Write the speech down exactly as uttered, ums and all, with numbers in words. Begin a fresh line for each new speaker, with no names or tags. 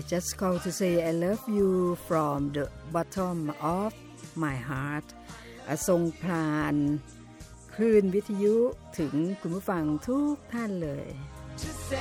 just call to say I love you from the bottom of my heart ส่งผ่านคลื่นวิทยุถึงคุณผู้ฟังทุกท่านเลย